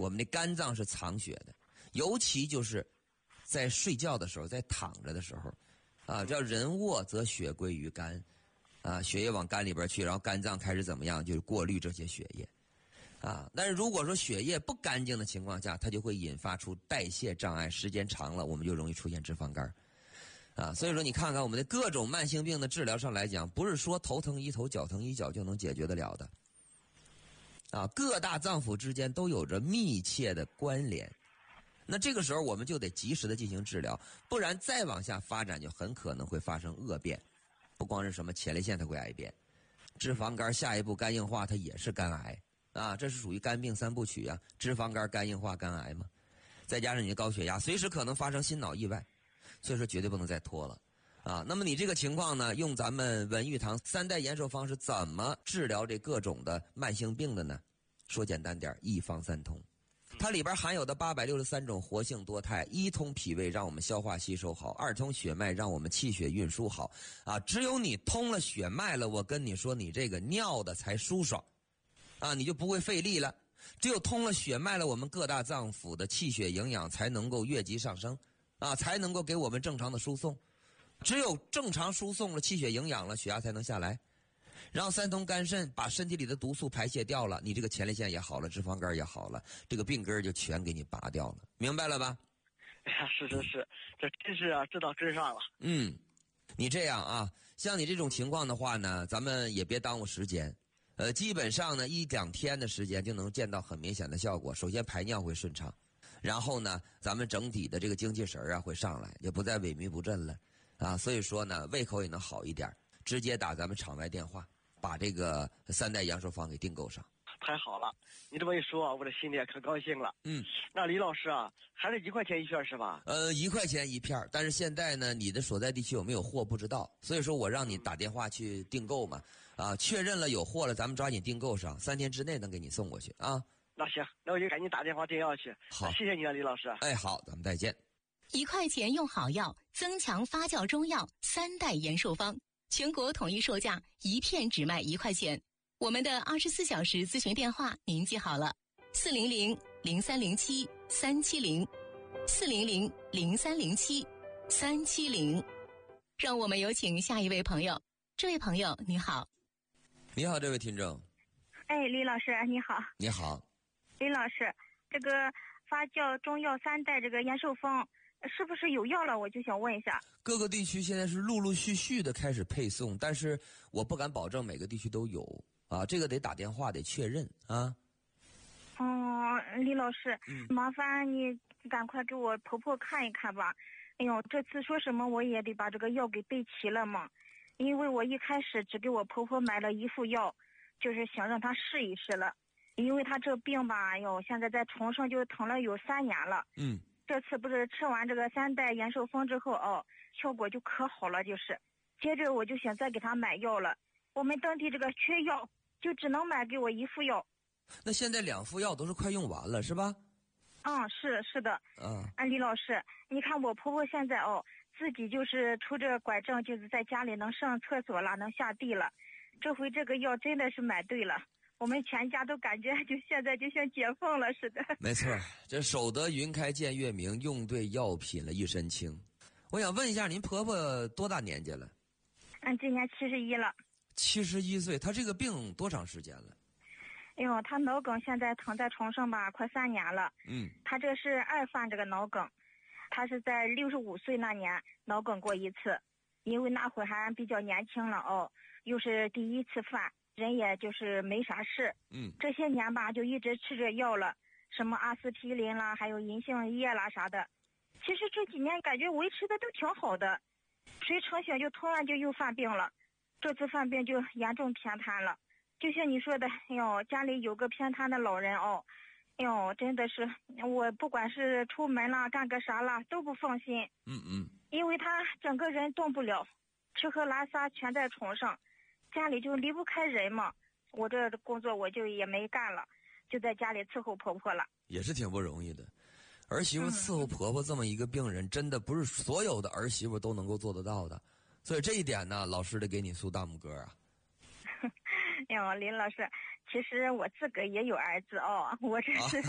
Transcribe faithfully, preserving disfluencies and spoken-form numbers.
我们的肝脏是藏血的，尤其就是在睡觉的时候，在躺着的时候，啊，叫人卧则血归于肝，啊，血液往肝里边去，然后肝脏开始怎么样，就是过滤这些血液，啊，但是如果说血液不干净的情况下，它就会引发出代谢障碍，时间长了，我们就容易出现脂肪肝。啊，所以说你看看我们的各种慢性病的治疗上来讲，不是说头疼医头脚疼医脚就能解决得了的。啊，各大脏腑之间都有着密切的关联。那这个时候我们就得及时的进行治疗，不然再往下发展就很可能会发生恶变。不光是什么前列腺它会癌变，脂肪肝下一步肝硬化它也是肝癌啊，这是属于肝病三部曲啊，脂肪肝、肝硬化、肝癌嘛。再加上你的高血压，随时可能发生心脑意外。所以说绝对不能再拖了啊！那么你这个情况呢，用咱们文玉堂三代延寿方是怎么治疗这各种的慢性病的呢？说简单点，一方三通。它里边含有的八百六十三种活性多肽，一通脾胃让我们消化吸收好，二通血脉让我们气血运输好啊！只有你通了血脉了，我跟你说，你这个尿的才舒爽啊，你就不会费力了。只有通了血脉了，我们各大脏腑的气血营养才能够越级上升。啊，才能够给我们正常的输送，只有正常输送了，气血营养了，血压才能下来，让三通肝肾把身体里的毒素排泄掉了，你这个前列腺也好了，脂肪肝也好了，这个病根就全给你拔掉了，明白了吧？ 哎呀，是是是，这真是啊，知道真上了。 嗯，你这样啊，像你这种情况的话呢，咱们也别耽误时间，呃，基本上呢一两天的时间就能见到很明显的效果。首先排尿会顺畅。然后呢，咱们整体的这个精气神啊会上来，也不再萎靡不振了，啊，所以说呢，胃口也能好一点。直接打咱们场外电话，把这个三代阳寿方给订购上。 太好了，你这么一说，我这心里也可高兴了。 嗯， 那李老师啊，还是一块钱一片是吧？ 呃，一块钱一片，但是现在呢，你的所在地区有没有货不知道，所以说我让你打电话去订购嘛，啊，确认了有货了，咱们抓紧订购上，三天之内能给你送过去啊。 那行，那我就赶紧打电话订药去。 好， 谢谢你啊，李老师。 哎，好，咱们再见。 一块钱用好药，增强发酵中药三代延寿方，全国统一售价，一片只卖一块钱。我们的二十四小时咨询电话您记好了：四零零零三零七三七零，四零零零三零七三七零。让我们有请下一位朋友。这位朋友你好。 你好，这位听众。 哎，李老师你好。 你好。 李老师，这个发酵中药三代这个延寿方是不是有药了？我就想问一下。 各个地区现在是陆陆续续的开始配送，但是我不敢保证每个地区都有啊，这个得打电话得确认啊。 哦，李老师，嗯、麻烦你赶快给我婆婆看一看吧。哎呦，这次说什么我也得把这个药给备齐了嘛，因为我一开始只给我婆婆买了一副药，就是想让她试一试了。因为他这病吧，哎呦，现在在床上就疼了有三年了。 嗯， 这次不是吃完这个三代延寿方之后哦，效果就可好了，就是。接着我就想再给他买药了，我们当地这个缺药，就只能买给我一副药。 那现在两副药都是快用完了是吧？ 嗯，是是的。 嗯， 啊，李老师，你看我婆婆现在哦，自己就是拄着拐杖，就是在家里能上厕所了，能下地了。这回这个药真的是买对了。我们全家都感觉就现在就像解放了似的。 没错，这守得云开见月明，用对药品了一身轻。我想问一下，您婆婆多大年纪了？ 嗯，今年七十一了。 七十一岁，她这个病多长时间了？ 哎呦，她脑梗现在躺在床上吧，快三年了。 嗯，她这是二犯这个脑梗，她是在六十五岁那年脑梗过一次，因为那会儿还比较年轻了哦，又是第一次犯。人也就是没啥事， 嗯， 这些年吧就一直吃着药了，什么阿司匹林啦，还有银杏叶啦啥的。其实这几年感觉维持的都挺好的，谁成想就突然就又犯病了，这次犯病就严重偏瘫了。就像你说的，哎呦，家里有个偏瘫的老人哦，哎呦，真的是我不管是出门啦干个啥啦都不放心。 嗯嗯， 因为他整个人动不了，吃喝拉撒全在床上。家里就离不开人嘛，我这工作我就也没干了，就在家里伺候婆婆了。 也是挺不容易的，儿媳妇伺候婆婆这么一个病人，嗯、真的不是所有的儿媳妇都能够做得到的，所以这一点呢，老师得给你竖大拇哥啊。 哎呦，林老师，其实我自个也有儿子哦，我这是。